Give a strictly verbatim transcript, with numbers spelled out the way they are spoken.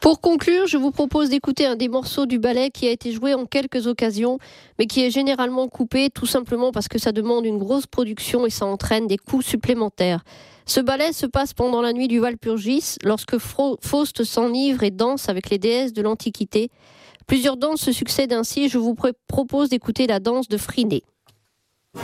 Pour conclure, je vous propose d'écouter un des morceaux du ballet qui a été joué en quelques occasions, mais qui est généralement coupé tout simplement parce que ça demande une grosse production et ça entraîne des coûts supplémentaires. Ce ballet se passe pendant la nuit du Walpurgis, lorsque Faust s'enivre et danse avec les déesses de l'Antiquité. Plusieurs danses se succèdent ainsi et je vous propose d'écouter la danse de Phryné.